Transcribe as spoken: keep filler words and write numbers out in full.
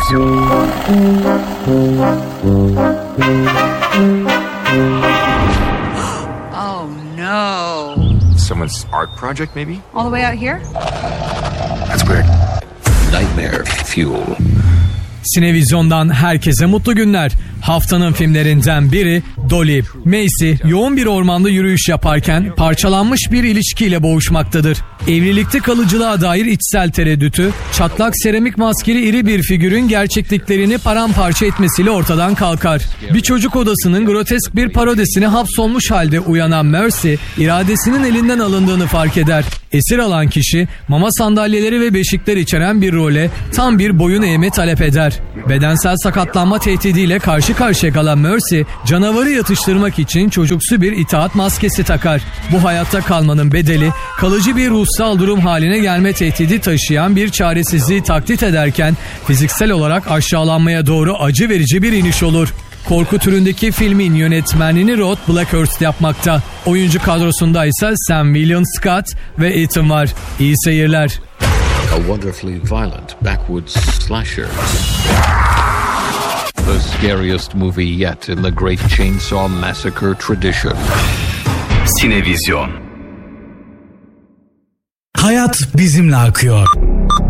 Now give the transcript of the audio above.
Oh no. Someone's art project maybe? All the way out here? That's weird. Nightmare Fuel. Sinevizyon'dan herkese mutlu günler. Haftanın filmlerinden biri Dolly. Macy yoğun bir ormanda yürüyüş yaparken parçalanmış bir ilişkiyle boğuşmaktadır. Evlilikte kalıcılığa dair içsel tereddütü, çatlak seramik maskeli iri bir figürün gerçekliklerini paramparça etmesiyle ortadan kalkar. Bir çocuk odasının grotesk bir parodisine hapsolmuş halde uyanan Mercy, iradesinin elinden alındığını fark eder. Esir alan kişi, mama sandalyeleri ve beşikler içeren bir role tam bir boyun eğme talep eder. Bedensel sakatlanma tehdidiyle karşı karşıya kalan Mercy, canavarı yatıştırmak için çocuksu bir itaat maskesi takar. Bu hayatta kalmanın bedeli, kalıcı bir ruhsal durum haline gelme tehdidi taşıyan bir çaresizliği taklit ederken, fiziksel olarak aşağılanmaya doğru acı verici bir iniş olur. Korku türündeki filmin yönetmenliğini Rod Blackhurst yapmakta. Oyuncu kadrosunda ise Sam William Scott ve Ethan var. İyi seyirler. A wonderfully violent backwoods slasher. The scariest movie yet in the Great Chainsaw Massacre tradition. Sinevizyon. Hayat bizimle akıyor.